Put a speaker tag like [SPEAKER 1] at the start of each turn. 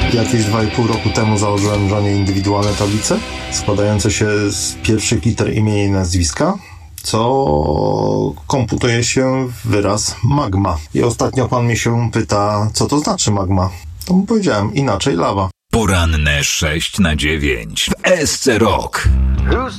[SPEAKER 1] Jakieś 2,5 roku temu założyłem żonie indywidualne tablice składające się z pierwszych liter imienia i nazwiska, co komputuje się w wyraz magma. I ostatnio pan mnie się pyta, co to znaczy magma. To mu powiedziałem, inaczej lawa.
[SPEAKER 2] Poranne 6 na 9 w SC Rock.
[SPEAKER 3] Who's